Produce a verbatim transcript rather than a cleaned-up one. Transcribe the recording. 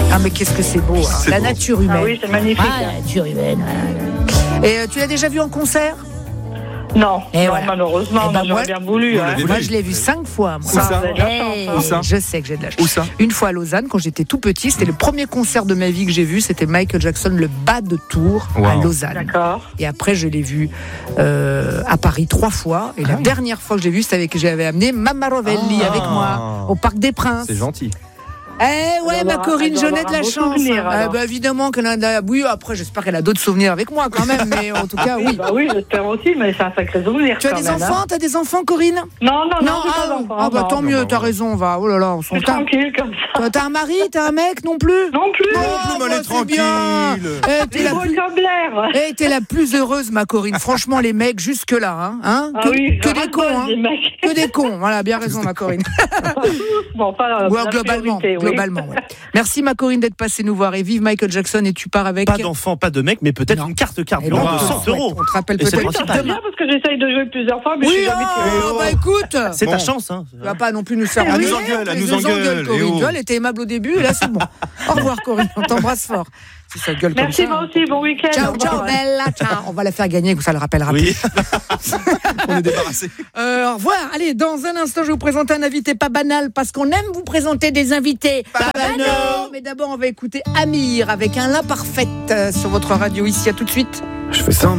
Ah, mais qu'est-ce que c'est beau, hein. C'est La beau. nature humaine. Ah oui, c'est magnifique. Ah, la nature humaine. Et euh, tu l'as déjà vu en concert? Non, Et non voilà. malheureusement, Eh ben, non, j'aurais moi- bien voulu. Vous Hein. l'avez Moi, vu? je l'ai vu cinq fois. Moi. Où ça Vous avez de la Eh, chance, hein. Où ça je sais que j'ai de la chance. Où ça? Une fois à Lausanne, quand j'étais tout petit, c'était le premier concert de ma vie que j'ai vu. C'était Michael Jackson, le bas de Tours à Wow. Lausanne. D'accord. Et après, je l'ai vu euh, à Paris trois fois. Et la dernière fois que j'ai vu, c'était avec que j'avais amené Mamma Rovelli Ah. avec moi au Parc des Princes. C'est gentil. Eh ouais, Elle ma doit- Corinne, elle doit j'en ai de avoir la un beau chance. souvenir, Ah, alors. bah, évidemment qu'elle en a. Oui, après, j'espère qu'elle a d'autres souvenirs avec moi quand même. Mais en tout cas, oui. Bah oui, j'espère aussi, mais c'est un sacré souvenir. Tu as quand des même, enfants hein. T'as des enfants, Corinne? Non, non, non, j'ai ah, pas d'enfants. ah, bah non. tant non, mieux, bah, t'as ouais. raison, on va. Oh là là, on s'en Je suis tape. tranquille comme ça. Toi, t'as un mari, t'as un mec non plus? Non plus. Non Ah, plus, mais elle bah, est c'est bien. tranquille. Eh, t'es Les la plus... vocabulaires. eh, t'es la plus heureuse, ma Corinne. Franchement, les mecs, jusque-là, hein, hein Ah que, oui, que je des rate cons, pas, hein. des mecs. Que des cons. Voilà, bien raison, ma Corinne. Bon, pas Ouais, la globalement, priorité, oui. globalement. Ouais. Merci, ma Corinne, d'être passée nous voir. Et vive Michael Jackson. Et tu pars avec. Pas d'enfant, pas de mec, mais peut-être Non. une carte Eh carburant ben, de on te cent souhaite. euros. On te rappelle Et c'est peut-être le Ça principal. serait bien parce que j'essaye de jouer plusieurs fois, mais Oui, je suis jamais ah, tirée. bah écoute. C'est Bon. ta chance, hein. Tu vas pas non plus nous faire Elle engueuler, nous engueule, elle tu nous engueule, Corinne. eh oh. Tu vois, elle était aimable au début, et là, c'est bon. Au revoir, Corinne. On t'embrasse fort. Si ça gueule Merci, comme ça. moi aussi, bon week-end. Ciao, Au ciao, revoir. bella, ciao. On va la faire gagner, que ça le rappellera Oui. On est débarrassé. Euh, au revoir. Allez, dans un instant, je vais vous présenter un invité pas banal parce qu'on aime vous présenter des invités pas banaux. Mais d'abord, on va écouter Amir avec un l'imparfaite euh, sur votre radio ici. À tout de suite. Je fais ça.